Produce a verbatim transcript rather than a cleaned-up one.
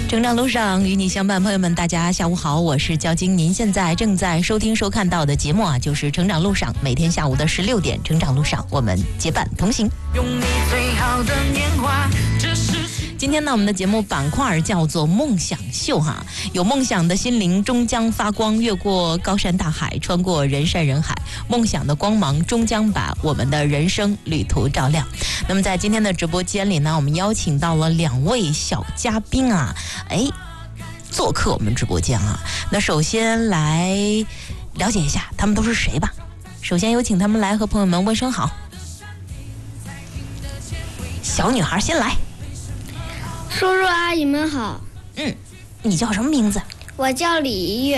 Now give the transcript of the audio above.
成长路上与你相伴，朋友们，大家下午好，我是焦晶。您现在正在收听收看到的节目啊，就是成长路上，每天下午的十六点，成长路上我们结伴同行。用你最好的年华，这是今天呢，我们的节目板块叫做梦想秀哈，有梦想的心灵终将发光，越过高山大海，穿过人山人海，梦想的光芒终将把我们的人生旅途照亮。那么在今天的直播间里呢，我们邀请到了两位小嘉宾啊，哎，做客我们直播间啊。那首先来了解一下他们都是谁吧。首先有请他们来和朋友们问声好。小女孩先来。 叔叔阿姨们好。 嗯，你叫什么名字？ 我叫李一月。